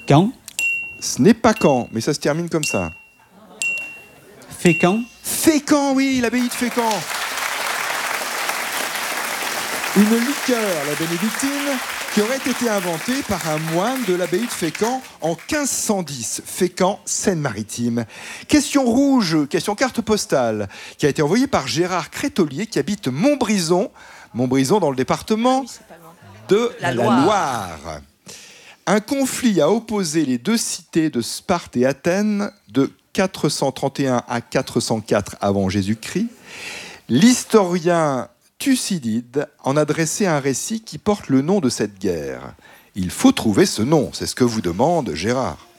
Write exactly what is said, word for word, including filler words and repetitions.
Caen. Ce n'est pas Caen, mais ça se termine comme ça. Fécamp. Fécamp, oui, l'abbaye de Fécamp. Une liqueur, la bénédictine, qui aurait été inventée par un moine de l'abbaye de Fécamp en quinze cent dix. Fécamp, Seine-Maritime. Question rouge, question carte postale, qui a été envoyée par Gérard Crétolier, qui habite Montbrison. Montbrison dans le département de la Loire. Loire. Un conflit a opposé les deux cités de Sparte et Athènes de quatre cent trente et un à quatre cent quatre avant Jésus-Christ. L'historien Thucydide en a dressé un récit qui porte le nom de cette guerre. Il faut trouver ce nom, c'est ce que vous demande Gérard.